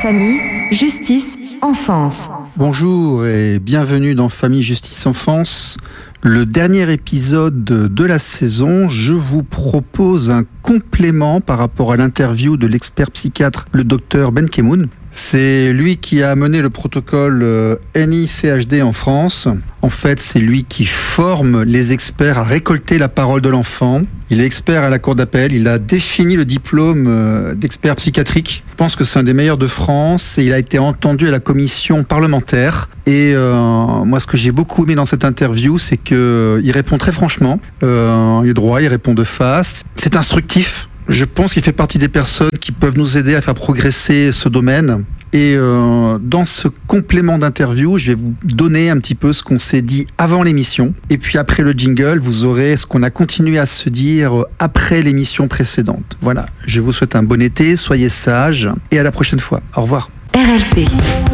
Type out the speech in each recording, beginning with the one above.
Famille, justice, enfance. Bonjour et bienvenue dans Famille, justice, enfance. Le dernier épisode de la saison, je vous propose un complément par rapport à l'interview de l'expert psychiatre, le docteur Ben Kemoun. C'est lui qui a mené le protocole NICHD en France. En fait, c'est lui qui forme les experts à récolter la parole de l'enfant. Il est expert à la cour d'appel. Il a défini le diplôme d'expert psychiatrique. Je pense que c'est un des meilleurs de France et il a été entendu à la commission parlementaire. Et moi, ce que j'ai beaucoup aimé dans cette interview, c'est qu'il répond très franchement. Il est droit, il répond de face. C'est instructif. Je pense qu'il fait partie des personnes qui peuvent nous aider à faire progresser ce domaine. Et dans ce complément d'interview, je vais vous donner un petit peu ce qu'on s'est dit avant l'émission. Et puis après le jingle, vous aurez ce qu'on a continué à se dire après l'émission précédente. Voilà, je vous souhaite un bon été, soyez sages et à la prochaine fois. Au revoir. RLP.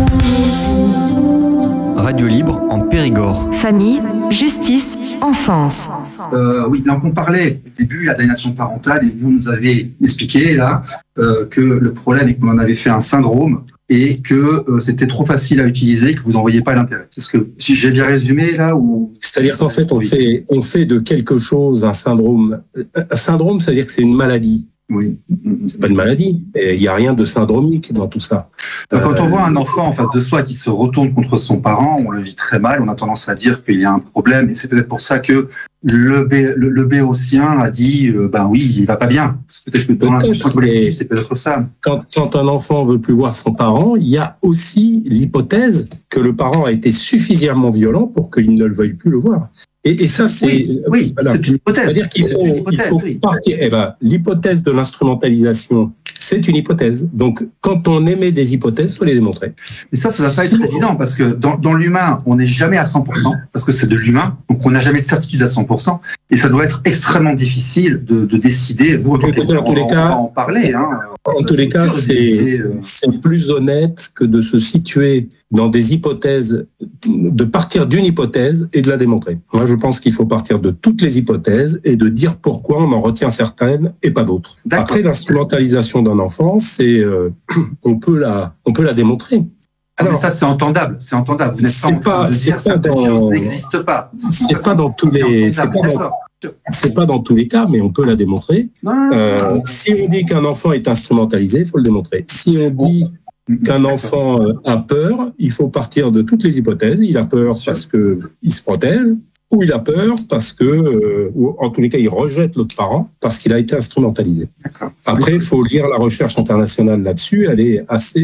Radio Libre en Périgord. Famille, justice, enfance. Oui, donc on parlait au début de l'aliénation parentale et vous nous avez expliqué là que le problème est qu'on en avait fait un syndrome et que c'était trop facile à utiliser, que vous n'en voyez pas l'intérêt. Est-ce que si j'ai bien résumé là ou c'est-à-dire qu'en fait on fait de quelque chose un syndrome. Un syndrome, c'est-à-dire que c'est une maladie. Oui. C'est pas une maladie. Il n'y a rien de syndromique dans tout ça. Donc, quand on voit un enfant en face de soi qui se retourne contre son parent, on le vit très mal. On a tendance à dire qu'il y a un problème. Et c'est peut-être pour ça que le béotien a dit, ben oui, il va pas bien. C'est peut-être que dans l'inconscient collectif, c'est peut-être ça. Quand un enfant veut plus voir son parent, il y a aussi l'hypothèse que le parent a été suffisamment violent pour qu'il ne le veuille plus le voir. Et ça, c'est oui, voilà. C'est une hypothèse. C'est-à-dire qu'il faut partir. L'hypothèse de l'instrumentalisation, c'est une hypothèse. Donc, quand on émet des hypothèses, il faut les démontrer. Mais ça va pas être évident parce que dans l'humain, on n'est jamais à 100% parce que c'est de l'humain, donc on n'a jamais de certitude à 100%. Et ça doit être extrêmement difficile de décider. Vous, on va en parler. En tous les cas, c'est plus honnête que de se situer dans des hypothèses, de partir d'une hypothèse et de la démontrer. Moi, je pense qu'il faut partir de toutes les hypothèses et de dire pourquoi on en retient certaines et pas d'autres. D'accord. Après, l'instrumentalisation d'un enfant, c'est on peut la démontrer. Alors, mais ça, c'est entendable. Vous n'êtes pas en train de dire que certaines choses n'existent pas. C'est pas dans tous les... C'est pas dans tous les cas, mais on peut la démontrer. Si on dit qu'un enfant est instrumentalisé, il faut le démontrer. Si on dit qu'un enfant a peur, il faut partir de toutes les hypothèses. Il a peur parce qu'il se protège, ou il a peur parce que, ou en tous les cas, il rejette l'autre parent parce qu'il a été instrumentalisé. D'accord. Après, il faut lire la recherche internationale là-dessus. Elle est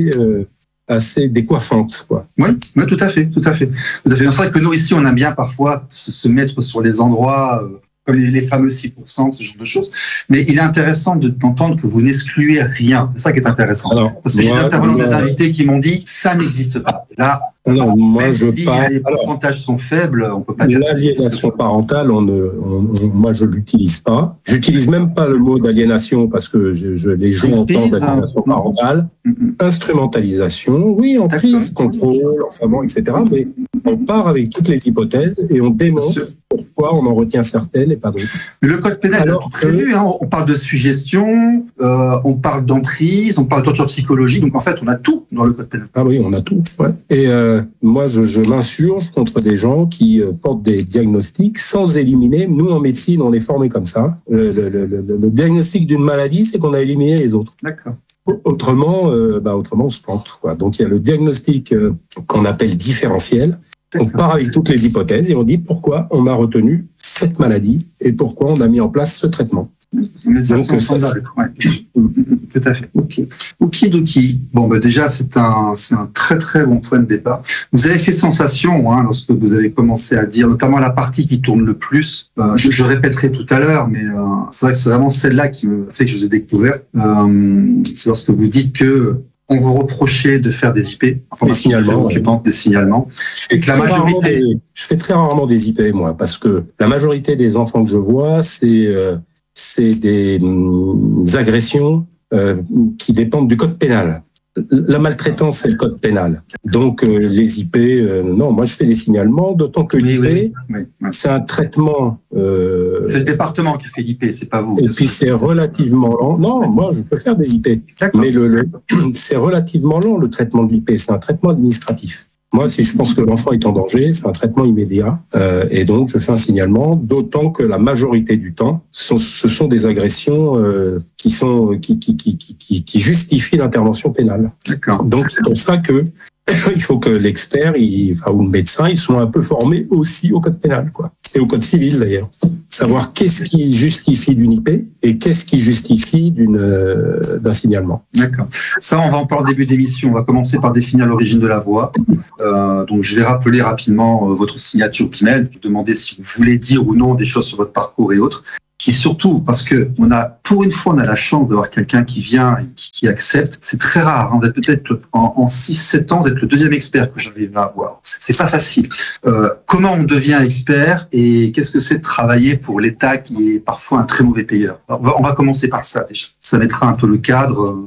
assez décoiffante, quoi. Oui, tout à fait. C'est vrai que nous, ici, on aime bien parfois se mettre sur les endroits comme les fameux 6%, ce genre de choses. Mais il est intéressant d'entendre que vous n'excluez rien. C'est ça qui est intéressant. Alors, parce que j'ai intervenant des invités qui m'ont dit ça n'existe pas. Là, alors, moi, je parle. Les pourcentages sont faibles, on peut pas dire. L'aliénation parentale, moi, je l'utilise pas. J'utilise même pas le mot d'aliénation parce que les gens entendent aliénation parentale. Instrumentalisation, oui, emprise, contrôle, enfin bon, etc. Mais on part avec toutes les hypothèses et on démontre pourquoi on en retient certaines et pas d'autres. Le code pénal a tout prévu. On parle de suggestion, on parle d'emprise, on parle de torture psychologique. Donc en fait, on a tout dans le code pénal. Ah oui, on a tout. Ouais. Et moi, je m'insurge contre des gens qui portent des diagnostics sans éliminer. Nous, en médecine, on est formés comme ça. Le diagnostic d'une maladie, c'est qu'on a éliminé les autres. D'accord. Autrement, on se plante, quoi. Donc, il y a le diagnostic qu'on appelle différentiel. On part avec toutes les hypothèses et on dit pourquoi on a retenu cette maladie et pourquoi on a mis en place ce traitement. Mais ça, donc, tout à fait. Okidoki. Bon, déjà, c'est un très très bon point de départ. Vous avez fait sensation lorsque vous avez commencé à dire, notamment la partie qui tourne le plus. Je répéterai tout à l'heure, mais c'est vrai que c'est vraiment celle-là qui me fait que je vous ai découvert. C'est lorsque vous dites que on vous reprochait de faire des IP, des signalements, des signalements. Et que la majorité. Je fais très rarement des IP, moi, parce que la majorité des enfants que je vois, c'est des agressions qui dépendent du code pénal. la maltraitance, c'est le code pénal. Donc, les IP, non, moi, je fais des signalements, d'autant que l'IP, c'est un traitement... C'est le département qui fait l'IP, c'est pas vous. Et puis, c'est relativement lent. Non, moi, je peux faire des IP. D'accord. Mais c'est relativement lent, le traitement de l'IP. C'est un traitement administratif. Moi, si je pense que l'enfant est en danger, c'est un traitement immédiat. Et donc, je fais un signalement, d'autant que la majorité du temps, ce sont des agressions qui justifient l'intervention pénale. D'accord. Donc, c'est pour ça que il faut que l'expert ou le médecin, ils soient un peu formés aussi au code pénal, quoi. Et au code civil, d'ailleurs. Savoir qu'est-ce qui justifie d'une IP et qu'est-ce qui justifie d'un signalement. D'accord. Ça, on va en parler au début d'émission. On va commencer par définir l'origine de la voix. Donc, je vais rappeler rapidement votre signature email. Je vais demander si vous voulez dire ou non des choses sur votre parcours et autres. Qui surtout, parce que pour une fois, on a la chance d'avoir quelqu'un qui vient et qui accepte. C'est très rare. Hein. Vous êtes peut-être en 6-7 ans, vous êtes le deuxième expert que j'arrive à avoir. C'est pas facile. Comment on devient expert et qu'est-ce que c'est de travailler pour l'État qui est parfois un très mauvais payeur? Alors, on va commencer par ça déjà. Ça mettra un peu le cadre.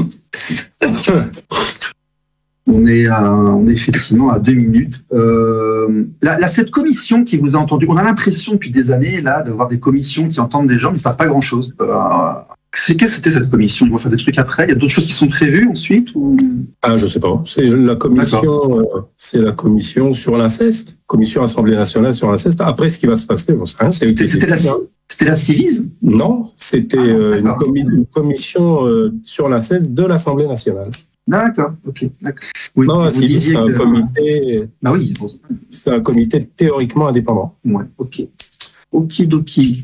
On est effectivement à 2 minutes. Cette commission qui vous a entendu, on a l'impression depuis des années là d'avoir des commissions qui entendent des gens mais ne savent pas grand-chose. Qu'est-ce que c'était cette commission? Ils vont faire des trucs après? Il y a d'autres choses qui sont prévues ensuite ou... Je sais pas. C'est la commission sur l'inceste, commission Assemblée nationale sur l'inceste. Après, ce qui va se passer, j'en sais rien. C'était la Civise? Non, c'était une commission sur l'inceste de l'Assemblée nationale. D'accord, ok. D'accord. Oui, non, la Civise, c'est un comité. Oui. C'est un comité théoriquement indépendant. Ouais, ok. Okidoki.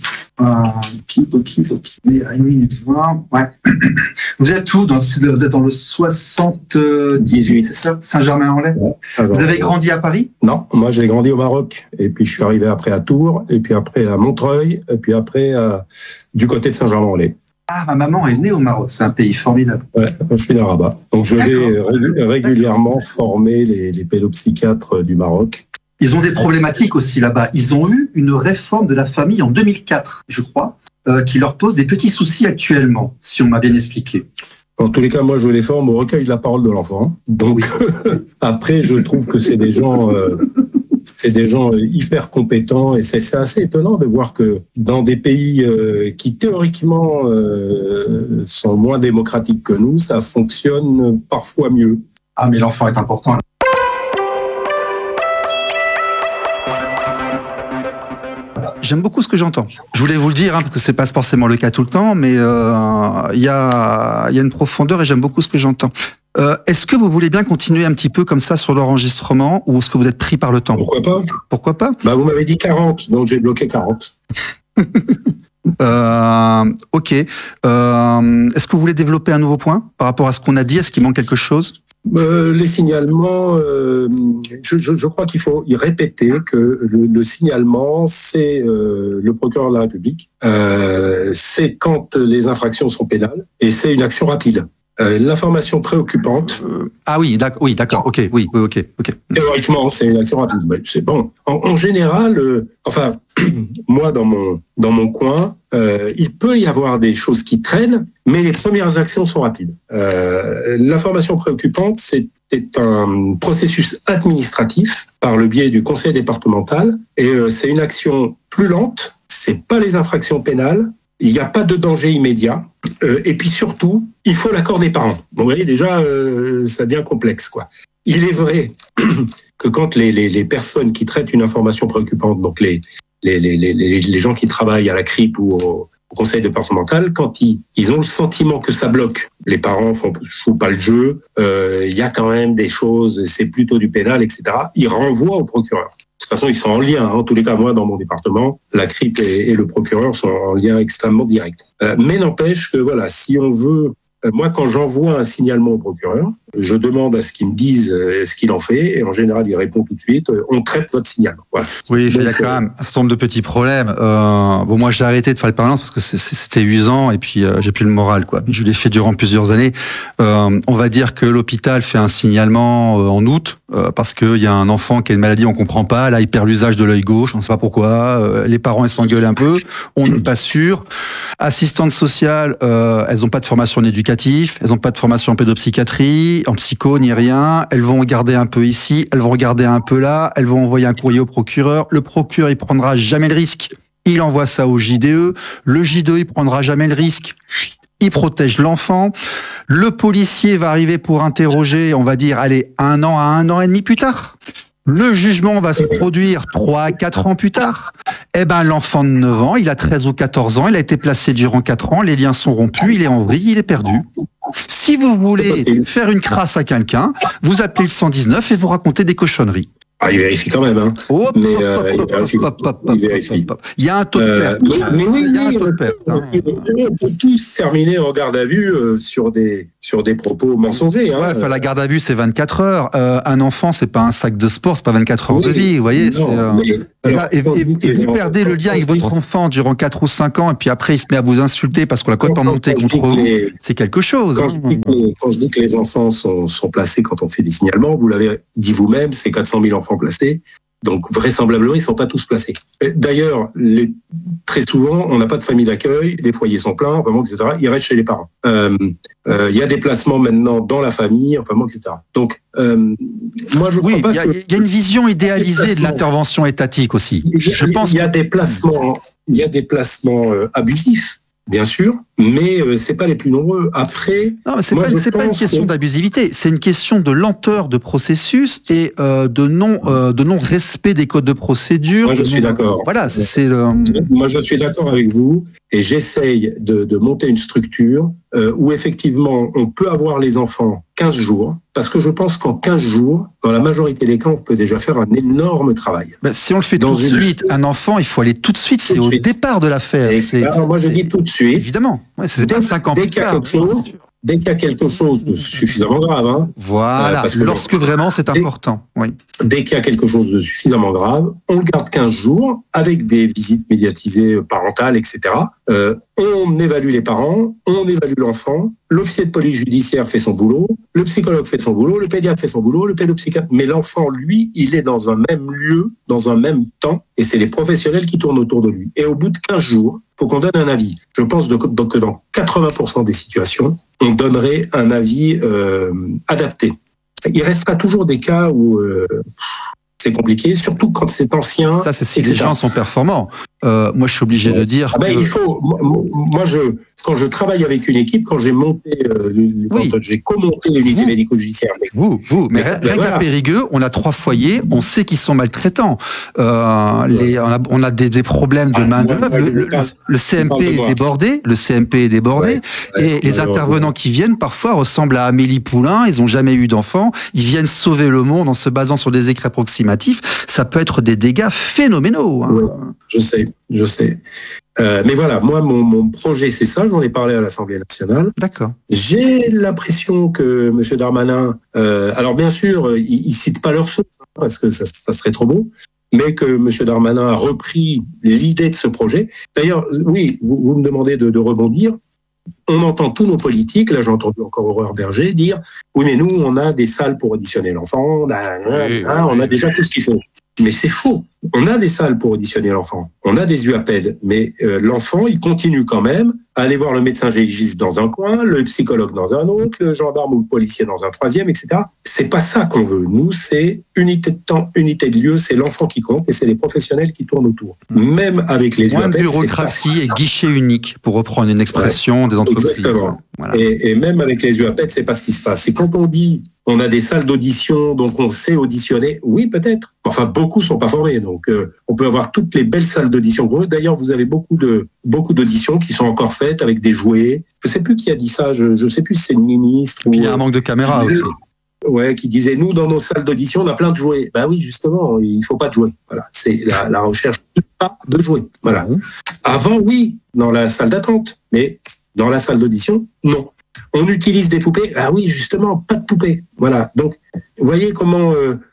Mais à 1 minute 20. Ouais. Vous êtes où? Vous êtes dans le 78, c'est ça? Saint-Germain-en-Laye? Ouais, vous avez grandi à Paris? Non, moi j'ai grandi au Maroc. Et puis je suis arrivé après à Tours, et puis après à Montreuil, et puis après du côté de Saint-Germain-en-Laye. Ah, ma maman est née au Maroc, c'est un pays formidable. Ouais, je suis d'un Rabat. Donc je vais régulièrement former les pédopsychiatres du Maroc. Ils ont des problématiques aussi là-bas. Ils ont eu une réforme de la famille en 2004, je crois, qui leur pose des petits soucis actuellement, si on m'a bien expliqué. En tous les cas, moi je les forme au recueil de la parole de l'enfant. Donc après, je trouve que c'est des gens... C'est des gens hyper compétents et c'est assez étonnant de voir que dans des pays qui théoriquement sont moins démocratiques que nous, ça fonctionne parfois mieux. Ah, mais l'enfant est important. J'aime beaucoup ce que j'entends. Je voulais vous le dire, parce que c'est pas forcément le cas tout le temps, mais il y a une profondeur et j'aime beaucoup ce que j'entends. Est-ce que vous voulez bien continuer un petit peu comme ça sur l'enregistrement ou est-ce que vous êtes pris par le temps? Pourquoi pas? Vous m'avez dit 40, donc j'ai bloqué 40. Ok. Est-ce que vous voulez développer un nouveau point par rapport à ce qu'on a dit? Est-ce qu'il manque quelque chose? Les signalements, je crois qu'il faut y répéter que le signalement, c'est le procureur de la République. C'est quand les infractions sont pénales et c'est une action rapide. L'information préoccupante. D'accord. Ok. Théoriquement, c'est une action rapide. Mais c'est bon. En général, moi dans mon coin, il peut y avoir des choses qui traînent, mais les premières actions sont rapides. L'information préoccupante, c'est un processus administratif par le biais du conseil départemental, et c'est une action plus lente. C'est pas les infractions pénales. Il n'y a pas de danger immédiat. Et puis surtout, il faut l'accord des parents. Bon, vous voyez, déjà, ça devient complexe, quoi. Il est vrai que quand les personnes qui traitent une information préoccupante, donc les gens qui travaillent à la CRIP ou au conseil départemental, quand ils ont le sentiment que ça bloque, les parents jouent pas le jeu, il y a quand même des choses, c'est plutôt du pénal, etc. Ils renvoient au procureur. De toute façon, ils sont en lien. En tous les cas, moi, dans mon département, la CRIP et le procureur sont en lien extrêmement direct. Mais n'empêche que, voilà, si on veut... Moi, quand j'envoie un signalement au procureur, je demande à ce qu'il me dise ce qu'il en fait, et en général, il répond tout de suite, on traite votre signalement. Voilà. Oui, il y a quand même un certain nombre de petits problèmes. Moi, j'ai arrêté de faire les permanences parce que c'était usant, et puis j'ai plus le moral, quoi. Je l'ai fait durant plusieurs années. On va dire que l'hôpital fait un signalement en août, parce qu'il y a un enfant qui a une maladie, on comprend pas, là, il perd l'usage de l'œil gauche, on ne sait pas pourquoi, les parents, ils s'engueulent un peu, on n'est pas sûr. Assistantes sociales, elles n'ont pas de formation en éducatif, elles n'ont pas de formation en pédopsychiatrie, en psycho, ni rien. Elles vont regarder un peu ici, elles vont regarder un peu là, elles vont envoyer un courrier au procureur. Le procureur, il prendra jamais le risque. Il envoie ça au JDE. Le JDE, il prendra jamais le risque. Il protège l'enfant. Le policier va arriver pour interroger, on va dire, allez, 1 an à 1 an et demi plus tard. Le jugement va se produire 3 à 4 ans plus tard. Eh ben, l'enfant de 9 ans, il a 13 ou 14 ans, il a été placé durant 4 ans, les liens sont rompus, il est en vrille, il est perdu. Si vous voulez faire une crasse à quelqu'un, vous appelez le 119 et vous racontez des cochonneries. Ah, il vérifie quand même, hein. Il vérifie. Il y a un taux de perte. Mais oui, on peut tous terminer en garde à vue sur des propos mensongers. Hein. Ouais, la garde à vue, c'est 24 heures. Un enfant, c'est pas un sac de sport, c'est pas 24 heures de vie, vous voyez. Et vous perdez le lien avec votre enfant durant 4 ou 5 ans, et puis après, il se met à vous insulter parce qu'on l'a complètement monté contre vous. C'est quelque chose. Quand je dis que les enfants sont placés quand on fait des signalements, vous l'avez dit vous-même, c'est 400 000 enfants placés. Donc, vraisemblablement, ils ne sont pas tous placés. D'ailleurs, très souvent, on n'a pas de famille d'accueil, les foyers sont pleins, vraiment, etc. Ils restent chez les parents. Il y a des placements maintenant dans la famille, enfin, etc. Donc, moi, je crois pas que... Il y a une vision idéalisée de l'intervention étatique aussi. Je pense qu'il y a des placements abusifs. Bien sûr, mais c'est pas les plus nombreux. Après, non, mais c'est pas une question d'abusivité, c'est une question de lenteur de processus et de non respect des codes de procédure. Moi, je suis d'accord. Voilà, Moi, je suis d'accord avec vous et j'essaye de monter une structure où effectivement on peut avoir les enfants 15 jours, parce que je pense qu'en 15 jours, dans la majorité des cas, on peut déjà faire un énorme travail. Si on le fait tout de suite, un enfant, il faut aller tout de suite, c'est au départ de l'affaire. Alors moi, je dis tout de suite. Évidemment. Ouais, c'est pas 5 ans plus tard. Dès qu'il y a quelque chose de suffisamment grave, hein, voilà, lorsque vraiment c'est important. Oui. Dès qu'il y a quelque chose de suffisamment grave, on le garde 15 jours avec des visites médiatisées parentales, etc. On évalue les parents, on évalue l'enfant, l'officier de police judiciaire fait son boulot, le psychologue fait son boulot, le pédiatre fait son boulot, le pédopsychiatre. Mais l'enfant, lui, il est dans un même lieu, dans un même temps, et c'est les professionnels qui tournent autour de lui. Et au bout de 15 jours, il faut qu'on donne un avis. Je pense que dans 80% des situations, on donnerait un avis adapté. Il restera toujours des cas où c'est compliqué, surtout quand c'est ancien. Ça, c'est si les gens sont performants. Moi, je suis obligé de dire. Il faut. Moi, quand je travaille avec une équipe, quand j'ai monté, quand j'ai co-monté l'unité médico-judiciaire. Mais rien qu'à Périgueux, on a 3 foyers, on sait qu'ils sont maltraitants. On a des problèmes de main-d'œuvre. Le CMP est débordé. Et les intervenants qui viennent parfois ressemblent à Amélie Poulain. Ils n'ont jamais eu d'enfants. Ils viennent sauver le monde en se basant sur des écrits approximatifs. Ça peut être des dégâts phénoménaux. Hein. Ouais, je sais. Mais voilà, moi, mon projet, c'est ça. J'en ai parlé à l'Assemblée nationale. D'accord. J'ai l'impression que M. Darmanin, alors bien sûr, il cite pas leur source, parce que ça serait trop beau, mais que M. Darmanin a repris l'idée de ce projet. D'ailleurs, oui, vous me demandez de rebondir. On entend tous nos politiques, là j'ai entendu encore Aurore Berger dire « Oui, mais nous, on a des salles pour auditionner l'enfant, on a déjà tout ce qu'il faut. » Mais c'est faux. On a des salles pour auditionner l'enfant. On a des UAPED. Mais l'enfant, il continue quand même à aller voir le médecin légiste dans un coin, le psychologue dans un autre, le gendarme ou le policier dans un troisième, etc. C'est pas ça qu'on veut. Nous, c'est unité de temps, unité de lieu. C'est l'enfant qui compte et c'est les professionnels qui tournent autour. Même avec les moins UAPED. De bureaucratie et guichet unique, pour reprendre une expression des entreprises. Exactement. Voilà. Et même avec les UAPED, c'est pas ce qui se passe. C'est quand on dit on a des salles d'audition, donc on sait auditionner. Oui, peut-être. Enfin, beaucoup sont pas formés. Donc, on peut avoir toutes les belles salles d'audition. D'ailleurs, vous avez beaucoup d'auditions qui sont encore faites avec des jouets. Je sais plus qui a dit ça. Je sais plus si c'est le ministre. Puis il y a un manque de caméras aussi. Ouais, qui disait nous dans nos salles d'audition on a plein de jouets. Ben oui, justement, il faut pas de jouets. Voilà, c'est la recherche de jouets. Voilà. Avant, oui, dans la salle d'attente, mais dans la salle d'audition, non. On utilise des poupées. Ah oui, justement, pas de poupées. Voilà. Donc, vous voyez comment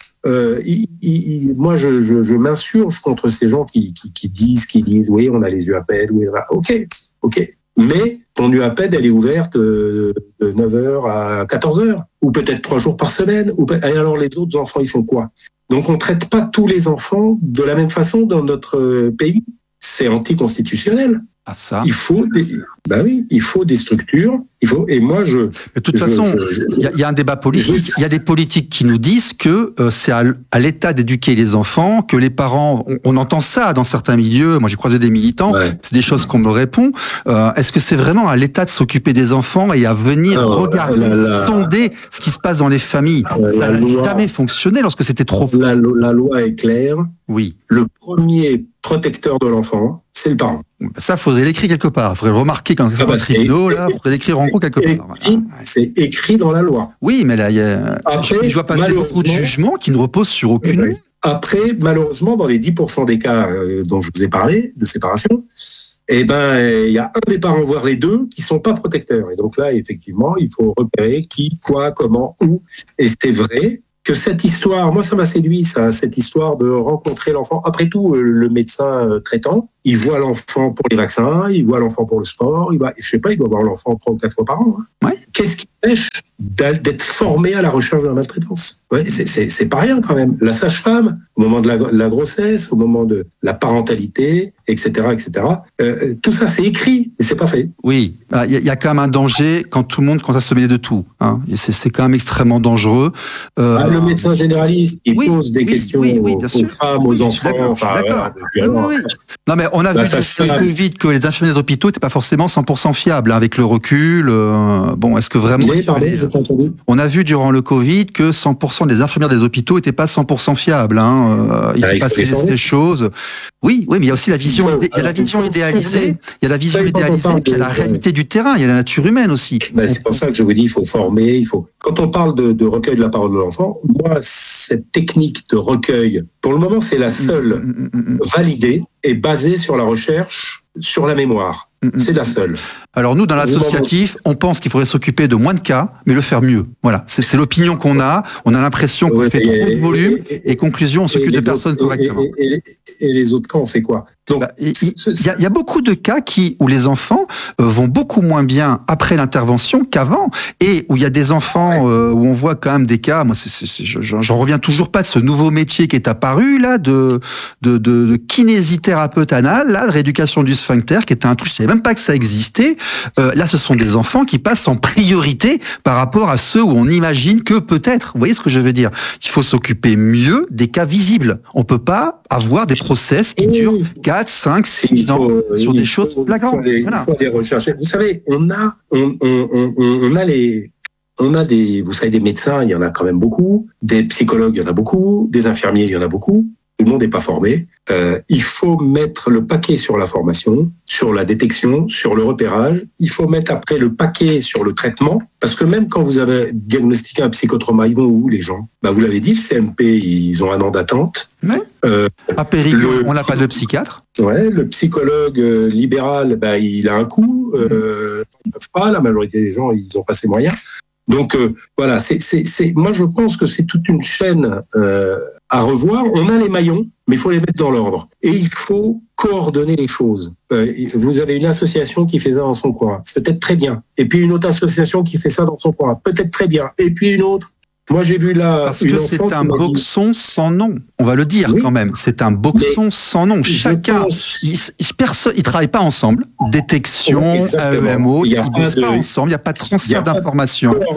moi je m'insurge contre ces gens qui disent oui, on a les UAPED, oui, OK. Mais ton UAPED, elle est ouverte de 9h à 14h, ou peut-être 3 jours par semaine. Et alors les autres enfants, ils font quoi? Donc on traite pas tous les enfants de la même façon dans notre pays. C'est anticonstitutionnel. Ah ça. Il faut des structures. Et moi de toute façon, il y a un débat politique. Il y a des politiques qui nous disent que c'est à l'État d'éduquer les enfants, que les parents, on entend ça dans certains milieux. Moi, j'ai croisé des militants. Ouais. C'est des choses qu'on me répond. Est-ce que c'est vraiment à l'État de s'occuper des enfants et à venir regarder, sonder ce qui se passe dans les familles? Ça n'a jamais fonctionné lorsque c'était trop. La loi est claire. Oui. Le premier protecteur de l'enfant, c'est le parent. Ça, faudrait l'écrire quelque part. Faudrait remarquer quand c'est un tribunal, là, faudrait l'écrire en gros quelque part. Voilà. C'est écrit dans la loi. Oui, mais là, je vois passer beaucoup de jugements qui ne reposent sur aucune. Après, malheureusement, dans les 10% des cas dont je vous ai parlé, de séparation, il y a un des parents, voire les deux, qui sont pas protecteurs. Et donc là, effectivement, il faut repérer qui, quoi, comment, où. Et c'est vrai que cette histoire, moi ça m'a séduit, cette histoire de rencontrer l'enfant. Après tout, le médecin traitant, il voit l'enfant pour les vaccins, il voit l'enfant pour le sport, il doit voir l'enfant 3 ou 4 fois par an. Hein. Ouais. Qu'est-ce qui empêche d'être formé à la recherche de la maltraitance? Ouais, c'est pas rien quand même. La sage-femme, au moment de la grossesse, au moment de la parentalité, etc., tout ça c'est écrit, mais c'est pas fait. Oui, il y a quand même un danger quand tout le monde commence à se mêler de tout. Hein. C'est quand même extrêmement dangereux. Le médecin généraliste, il pose des questions aux femmes, aux enfants. Non mais on a vu sur le Covid que les infirmiers des hôpitaux n'étaient pas forcément 100% fiables. Hein, avec le recul, est-ce que vraiment... On a vu durant le Covid que 100% des infirmières des hôpitaux n'étaient pas 100% fiables. Hein, il s'est passé des choses... Oui, mais il y a aussi la vision, il y a la vision idéalisée, il y a la vision idéalisée, puis il y a la réalité du terrain, il y a la nature humaine aussi. C'est pour ça que je vous dis, il faut former, Quand on parle de recueil de la parole de l'enfant, moi, cette technique de recueil, pour le moment, c'est la seule validée et basée sur la recherche, sur la mémoire. C'est la seule. Alors nous, dans l'associatif, on pense qu'il faudrait s'occuper de moins de cas, mais le faire mieux. Voilà, c'est l'opinion qu'on a. On a l'impression qu'on fait trop de volume et conclusion, on s'occupe de personnes correctement. Et les autres cas, on fait quoi? Donc, il y a beaucoup de cas où les enfants vont beaucoup moins bien après l'intervention qu'avant, et où il y a des enfants où on voit quand même des cas. Moi, j'en reviens toujours pas de ce nouveau métier qui est apparu là de kinésithérapeute anal, là, de rééducation du sphincter, qui était un truc, je savais même pas que ça existait. Là, ce sont des enfants qui passent en priorité par rapport à ceux où on imagine que peut-être. Vous voyez ce que je veux dire? Il faut s'occuper mieux des cas visibles. On peut pas avoir des process qui durent 4, 5, 6 ans sur des choses flagrantes. Il faut les rechercher. Vous savez, on a des médecins, il y en a quand même beaucoup, des psychologues, il y en a beaucoup, des infirmiers, il y en a beaucoup. Tout le monde n'est pas formé. Il faut mettre le paquet sur la formation, sur la détection, sur le repérage. Il faut mettre après le paquet sur le traitement, parce que même quand vous avez diagnostiqué un psychotrauma, ils vont où les gens? Vous l'avez dit, le CMP, ils ont 1 an d'attente. Ouais. À Périgueux, on n'a pas de psychiatre. Ouais, le psychologue libéral, il a un coût. Ils ne peuvent pas. La majorité des gens, ils ont pas ces moyens. Donc voilà, moi je pense que c'est toute une chaîne à revoir. On a les maillons, mais il faut les mettre dans l'ordre. Et il faut coordonner les choses. Vous avez une association qui fait ça dans son coin, peut-être très bien. Et puis une autre association qui fait ça dans son coin, peut-être très bien. Et puis une autre. Moi, j'ai vu là. Parce que c'est un boxon sans nom. On va le dire quand même. C'est un boxon sans nom. Chacun, ils travaillent pas ensemble. Détection, AEMO, ils bossent pas ensemble. Il n'y a pas de transfert d'informations. Il n'y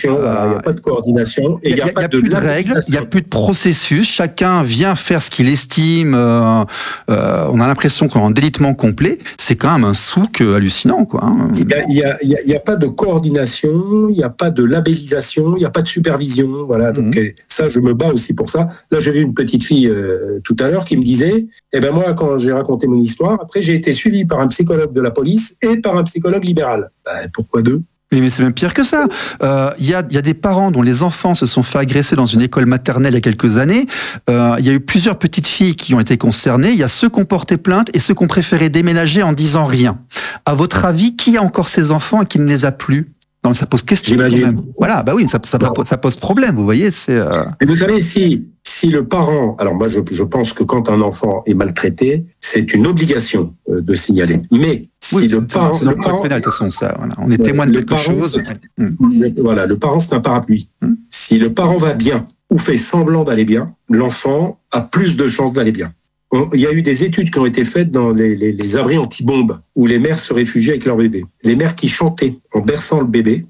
a pas de coordination. Il n'y a pas de règles. Il n'y a plus de processus. Chacun vient faire ce qu'il estime. On a l'impression qu'on est en délitement complet. C'est quand même un souk hallucinant, quoi. Il n'y a pas de coordination. Il n'y a pas de labellisation. Il n'y a pas de supervision. Voilà, donc ça, je me bats aussi pour ça. Là, j'ai vu une petite fille tout à l'heure qui me disait, moi, quand j'ai raconté mon histoire, après, j'ai été suivi par un psychologue de la police et par un psychologue libéral. Pourquoi deux? Mais c'est même pire que ça. Il y a des parents dont les enfants se sont fait agresser dans une école maternelle il y a quelques années. Il y a eu plusieurs petites filles qui ont été concernées. Il y a ceux qui ont porté plainte et ceux qui ont préféré déménager en disant rien. À votre avis, qui a encore ces enfants et qui ne les a plus? Non, ça pose question. J'imagine. Voilà, oui, ça pose problème, vous voyez. Mais vous savez, si le parent, alors moi je pense que quand un enfant est maltraité, c'est une obligation de signaler. Mais si le parent, pénal, de toute façon, ça, voilà, on est témoin de quelque chose. Voilà, le parent c'est un parapluie. Si le parent va bien ou fait semblant d'aller bien, l'enfant a plus de chances d'aller bien. il y a eu des études qui ont été faites dans les abris anti-bombes où les mères se réfugiaient avec leur bébé. Les mères qui chantaient en berçant le bébé,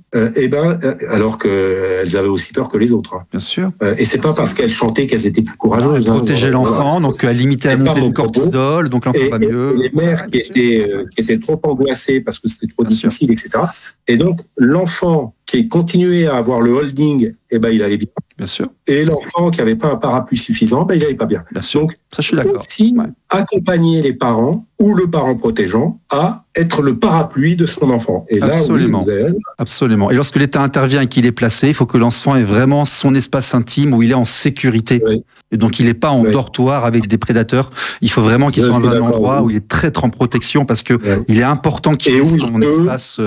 alors qu'elles avaient aussi peur que les autres. Hein. Bien sûr. Et c'est pas parce qu'elles chantaient qu'elles étaient plus courageuses. Elles protégeaient l'enfant, donc elles limitaient la montée du cortisol, donc l'enfant va mieux. Et les mères qui étaient trop angoissées parce que c'était trop difficile, etc. Et donc l'enfant qui continuait à avoir le holding, il allait bien. Bien sûr. Et l'enfant qui n'avait pas un parapluie suffisant, il n'allait pas bien. Bien sûr. Donc, ça, je suis d'accord. aussi accompagner les parents ou le parent protégeant à être le parapluie de son enfant. Et absolument. Là, absolument. Et lorsque l'État intervient et qu'il est placé, il faut que l'enfant ait vraiment son espace intime où il est en sécurité. Oui. Et donc, il n'est pas en dortoir avec des prédateurs. Il faut vraiment qu'il soit dans un endroit où il est très en protection parce que il est important qu'il ait son espace.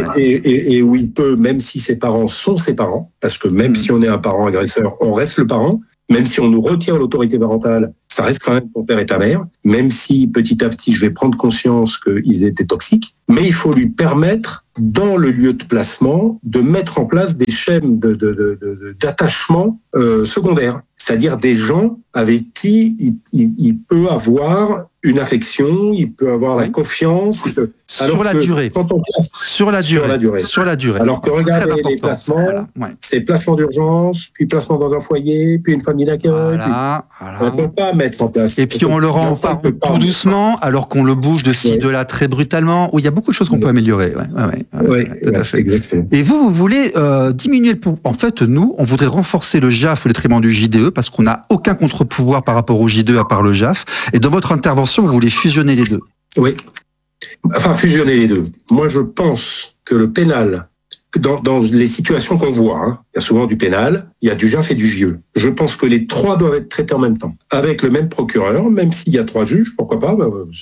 Et où il peut, même si ses parents sont ses parents, parce que même si on est un parent agresseur, on reste le parent. Même si on nous retire l'autorité parentale, ça reste quand même ton père et ta mère, même si petit à petit je vais prendre conscience qu'ils étaient toxiques, mais il faut lui permettre, dans le lieu de placement, de mettre en place des chaînes d'attachement secondaires, c'est-à-dire des gens avec qui il peut avoir une affection, il peut avoir la confiance. Sur la durée. Sur la durée. Alors que regardez les placements, c'est placement d'urgence, puis placement dans un foyer, puis une famille d'accueil. On ne peut pas mettre en place. Et puis on le rend tout doucement, alors qu'on le bouge de ci, de là très brutalement. Où il y a beaucoup de choses qu'on peut améliorer. Oui, exactement. Et vous voulez diminuer le pouvoir. En fait, nous, on voudrait renforcer le JAF au détriment du JDE parce qu'on n'a aucun contre-pouvoir par rapport au JDE à part le JAF. Et dans votre intervention, vous voulez fusionner les deux. Oui. Enfin, fusionner les deux. Moi, je pense que le pénal, dans les situations qu'on voit, il y a souvent du pénal, il y a du JAF et du JE. Je pense que les trois doivent être traités en même temps, avec le même procureur, même s'il y a 3 juges, pourquoi pas,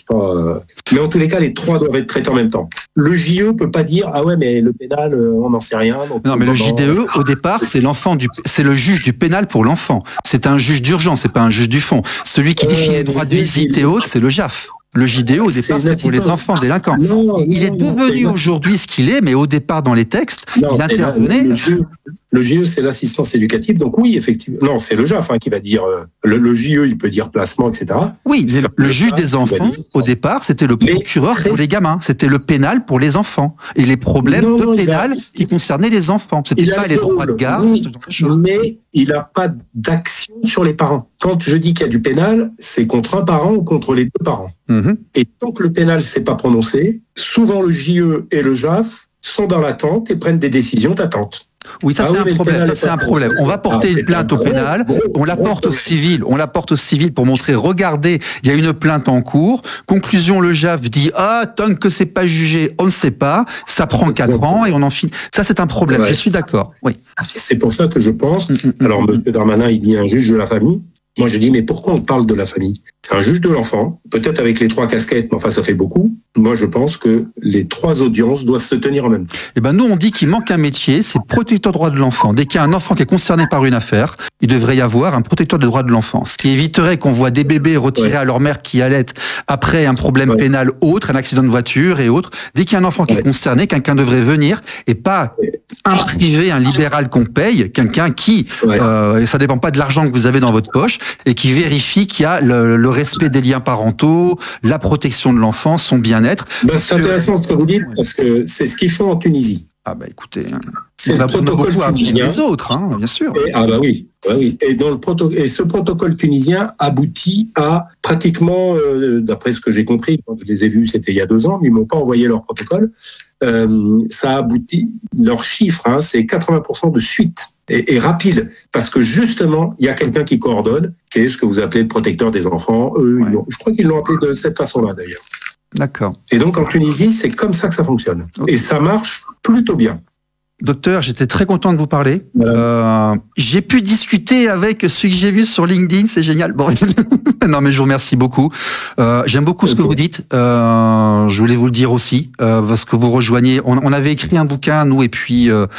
mais en tous les cas, les trois doivent être traités en même temps. Le JE peut pas dire mais le pénal, on n'en sait rien. Donc non, mais le JDE, au départ, c'est le juge du pénal pour l'enfant. C'est un juge d'urgence, c'est pas un juge du fond. Celui qui définit les droits de visite et autres, c'est le JAF. Le JDE, au départ, c'est pour les enfants délinquants. Il est devenu aujourd'hui ce qu'il est, mais au départ, dans les textes, il intervenait. Le JE, c'est l'assistance éducative. Donc oui, effectivement. Non, c'est le JAF qui va dire... Le JE, il peut dire placement, etc. Oui, le juge des enfants, au départ, c'était le procureur pour les gamins. C'était le pénal pour les enfants. Et les problèmes de pénal qui concernaient les enfants. C'était pas les droits de garde, ce genre de choses. Mais il n'a pas d'action sur les parents. Quand je dis qu'il y a du pénal, c'est contre un parent ou contre les 2 parents. Et tant que le pénal s'est pas prononcé, souvent le JE et le JAF sont dans l'attente et prennent des décisions d'attente. Oui, ça c'est un problème. C'est un problème. On va porter une plainte au pénal, on la porte au civil. On la porte au civil pour montrer, regardez, il y a une plainte en cours. Conclusion, le JAF dit tant que c'est pas jugé, on ne sait pas. Ça prend 4 ans et on en finit. Ça c'est un problème. Je suis d'accord. Oui. C'est pour ça que je pense. Alors, M. Darmanin, il dit un juge de la famille. Moi, je dis, mais pourquoi on parle de la famille? C'est un juge de l'enfant, peut-être avec les 3 casquettes, mais enfin, ça fait beaucoup. Moi, je pense que les 3 audiences doivent se tenir en même temps. Nous, on dit qu'il manque un métier, c'est protecteur des droits de l'enfant. Dès qu'il y a un enfant qui est concerné par une affaire, il devrait y avoir un protecteur des droits de l'enfant. Ce qui éviterait qu'on voit des bébés retirés à leur mère qui allaitent après un problème pénal autre, un accident de voiture et autres. Dès qu'il y a un enfant qui est concerné, quelqu'un devrait venir et pas un privé, un libéral qu'on paye, quelqu'un qui, ça dépend pas de l'argent que vous avez dans votre poche, et qui vérifie qu'il y a le respect des liens parentaux, la protection de l'enfant, son bien-être. C'est intéressant ce que vous dites, parce que c'est ce qu'ils font en Tunisie. Écoutez, c'est le protocole tunisien. Les autres, bien sûr. Oui. Et ce protocole tunisien aboutit à pratiquement, d'après ce que j'ai compris, quand je les ai vus, c'était il y a 2 ans, mais ils m'ont pas envoyé leur protocole. Ça aboutit, leur chiffre, c'est 80% de suite et rapide, parce que justement, il y a quelqu'un qui coordonne, qui est ce que vous appelez le protecteur des enfants. Je crois qu'ils l'ont appelé de cette façon-là, d'ailleurs. D'accord. Et donc, en Tunisie, c'est comme ça que ça fonctionne. Okay. Et ça marche plutôt bien. Docteur, j'étais très content de vous parler. J'ai pu discuter avec ceux que j'ai vus sur LinkedIn, c'est génial. Bon, non, mais je vous remercie beaucoup. J'aime beaucoup ce que vous dites. Je voulais vous le dire aussi, parce que vous rejoignez. On avait écrit un bouquin, nous, et puis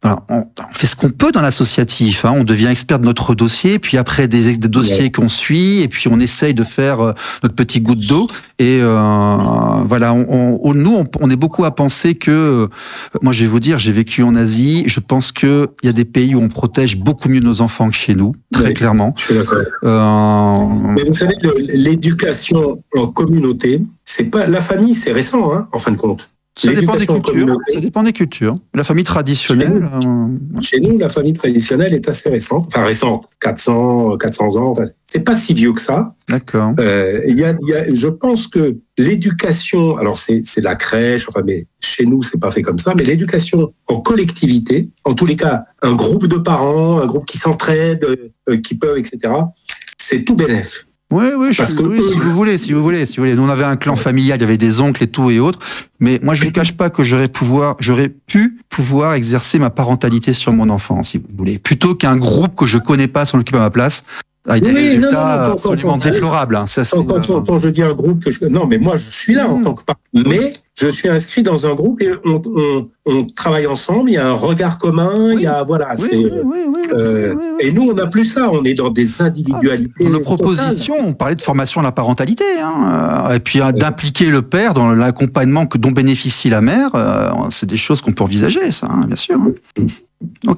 Alors, on fait ce qu'on peut dans l'associatif. On devient expert de notre dossier, puis après des dossiers qu'on suit, et puis on essaye de faire notre petit goutte d'eau. Et voilà, nous, on est beaucoup à penser que, moi, je vais vous dire, j'ai vécu en Asie. Je pense que il y a des pays où on protège beaucoup mieux nos enfants que chez nous, très clairement. Je suis d'accord. Mais vous savez, l'éducation en communauté, c'est pas la famille, c'est récent, en fin de compte. Ça dépend des cultures. Ça dépend des cultures. La famille traditionnelle. Chez nous, la famille traditionnelle est assez récente. Enfin, récente. 400 ans. Enfin, c'est pas si vieux que ça. D'accord. Je pense que l'éducation, alors c'est la crèche, enfin, mais chez nous, c'est pas fait comme ça, mais l'éducation en collectivité, en tous les cas, un groupe de parents, un groupe qui s'entraide, qui peuvent, etc., c'est tout bénef. Oui, si vous voulez. Nous, on avait un clan familial, il y avait des oncles et tout et autres. Mais moi, je ne vous cache pas que j'aurais pu pouvoir exercer ma parentalité sur mon enfant, si vous voulez. Plutôt qu'un groupe que je connais pas s'en occupe à ma place. Avec des résultats absolument déplorables. Quand je dis un groupe non, mais moi, je suis là en tant que parent. Mais je suis inscrit dans un groupe et on travaille ensemble, il y a un regard commun, il y a, voilà, et nous, on n'a plus ça, on est dans des individualités. Dans nos propositions, on parlait de formation à la parentalité, et puis d'impliquer le père dans l'accompagnement dont bénéficie la mère, c'est des choses qu'on peut envisager, ça, bien sûr. Ok.